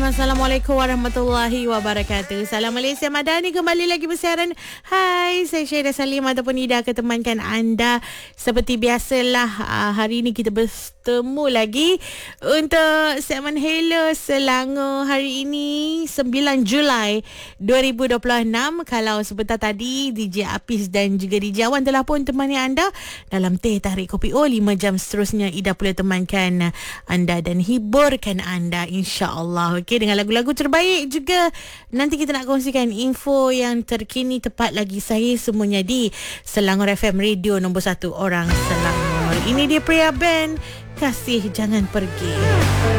Assalamualaikum warahmatullahi wabarakatuh. Salam Malaysia Madani kembali lagi bersiaran. Hai, saya Syahidah Salim ataupun Ida akan temankan anda seperti biasalah. Hari ini kita bertemu lagi untuk segmen Hello Selangor hari ini 9 Julai 2026. Kalau sebentar tadi DJ Apis dan juga DJ Awan telah pun temani anda dalam Teh Tarik Kopi O. 5 jam seterusnya Ida pula temankan anda dan hiburkan anda, insya-Allah. Okey, dengan lagu-lagu terbaik juga. Nanti kita nak kongsikan info yang terkini tepat lagi sahih semuanya di Selangor FM Radio nombor 1 orang Selangor. Ini dia Priya Band, Kasih Jangan Pergi.